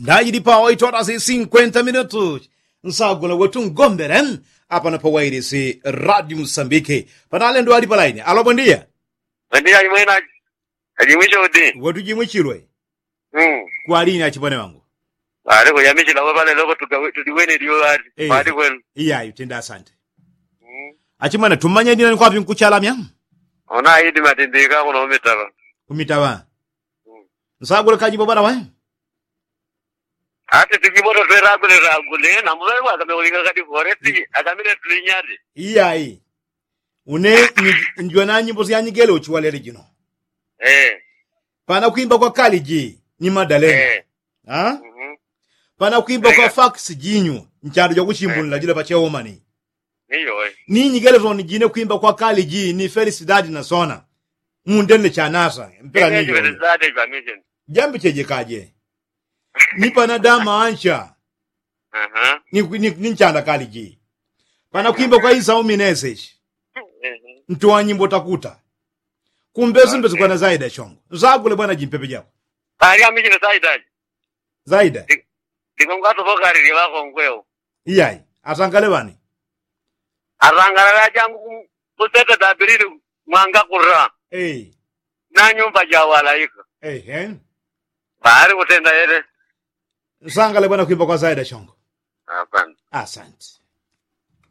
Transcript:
Ndayidi pawa itora si 50 minutos. Nsagula wetu ngomberen. Apa na pawairi si Radio Msambike. Panale ndo alipa laini. Alo bondia. Bondia imwena. Ajimwisho udi. Watu jimwichirwe. Kwa lini achipone wangu. Ariko yamichila wabale loko tudiwene diyo ati. Madi kwenu. Iya yutenda asante. Achimana tumanya dina nkwapi nkuchalamya. Ona hidi matindika kuna umitawa. Umitawa. Nsagula kajibo bana wa. Ati tukimoto ragule na mwewa akameulinga kati foresti akamile tulinyati. Iya. Une njua na nyimbo ya nyigele uchiwalele jino. Pana kuimba kwa kaliji ni Madalena. Ha? Pana kuimba kwa fax jinyu nchando ya kuchimbunila jile pache omani. Ni nyigele zoni jine kuimba kwa kaliji ni Felicidade na Sona. Mundele chanasa. Mpela niyo. Jambi cheje kaje. Ni panadama ancha. Ni nchanda kaliji. Pana kuimba kwa Isa Uminesesh. Ntuwa nyimbo takuta. Kumbezi mbezu kwa na Zaida shongo. Zagule bwana jimpepe jako. Kari amijine Zaida. Zaida. Tikongato fokari riwako mkweo. Iyai. Asangale bani. Arangala jangu kusete tabiriri mwanga kura. Na nyumba jawala hiko. Bahari kutenda yere. Sangale bwana kuimba kwa Zaida shongo. Asante. Asante.